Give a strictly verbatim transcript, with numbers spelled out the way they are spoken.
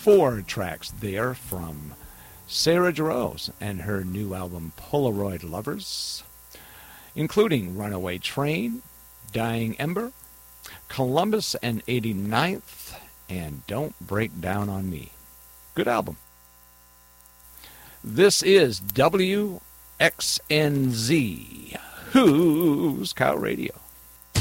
Four tracks there from Sarah Jarosz and her new album Polaroid Lovers, including Runaway Train, Dying Ember, Columbus and eighty-ninth, and Don't Break Down on Me. Good album. This is W X N Z, Who's Cow Radio.